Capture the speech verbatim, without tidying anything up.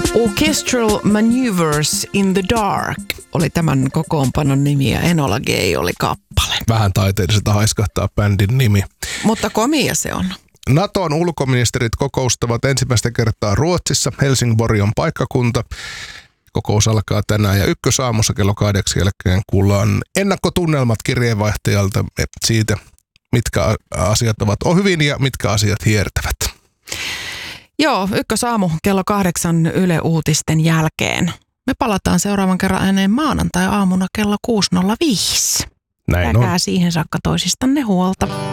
Orchestral Maneuvers in the Dark oli tämän kokoonpanon nimi ja Enola Gay oli kappale. Vähän taiteelliselta haiskahtaa bändin nimi. Mutta komia se on. Naton ulkoministerit kokoustavat ensimmäistä kertaa Ruotsissa. Helsingborg on paikkakunta. Kokous alkaa tänään ja ykkösaamussa kello kahdeksan jälkeen kuullaan ennakkotunnelmat kirjeenvaihtajalta siitä, mitkä asiat ovat hyvin ja mitkä asiat hiertävät. Joo, ykkösaamu kello kahdeksan Yle Uutisten jälkeen. Me palataan seuraavan kerran ääneen maanantai-aamuna kello kuusi nolla viisi. Näin on. Pitäkää siihen saakka toisistanne huolta.